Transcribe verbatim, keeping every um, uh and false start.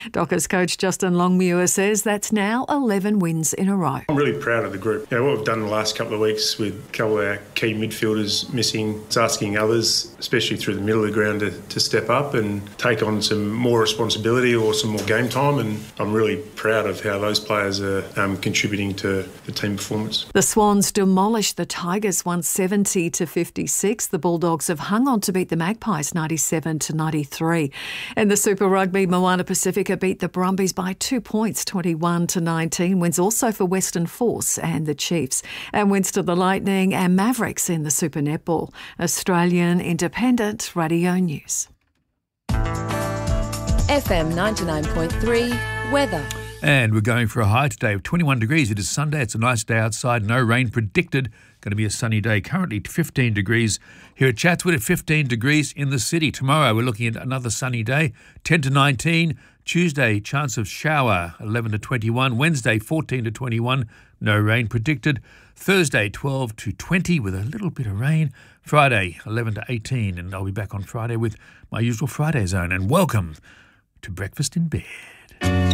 Dockers coach Justin Longmuir says that's now eleven wins in a row. I'm really proud of the group. You know, what we've done in the last couple of weeks with a couple of our key midfielders missing, it's asking others, especially through the middle of the ground, to, to step up and take on some more responsibility or some more game time, and I'm really proud of how those players are um, contributing to the team performance. The Swans demolished the Tigers one seventy to fifty-six. The Bulldogs have hung on to beat the Magpies ninety-seven to ninety-three. In the Super Rugby, Moana Pacifica beat the Brumbies by two points, twenty-one to nineteen. Wins also for Western Force and the Chiefs. And wins to the Lightning and Mavericks in the Super Netball. Australian Independent Radio News. F M ninety-nine point three weather. And we're going for a high today of twenty-one degrees. It is Sunday. It's a nice day outside. No rain predicted. Going to be a sunny day. Currently fifteen degrees here at Chatswood, at fifteen degrees in the city. Tomorrow we're looking at another sunny day, ten to nineteen. Tuesday, chance of shower, eleven to twenty-one. Wednesday, fourteen to twenty-one. No rain predicted. Thursday, twelve to twenty with a little bit of rain. Friday, eleven to eighteen. And I'll be back on Friday with my usual Friday zone. And welcome to Breakfast in Bed.